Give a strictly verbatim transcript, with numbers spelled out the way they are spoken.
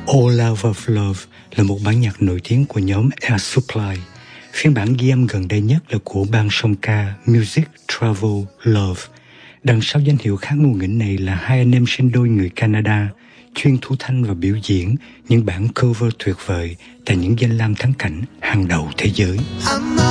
All Love of Love là một bản nhạc nổi tiếng của nhóm Air Supply. Phiên bản ghi âm gần đây nhất là của ban song ca Music Travel Love. Đằng sau danh hiệu khá ngôn ngữ này là hai anh em sinh đôi người Canada, chuyên thu thanh và biểu diễn những bản cover tuyệt vời tại những danh lam thắng cảnh hàng đầu thế giới.